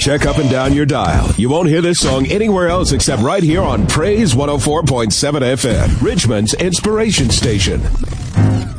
Check up and down your dial. You won't hear this song anywhere else except right here on Praise 104.7 FM, Richmond's inspiration station.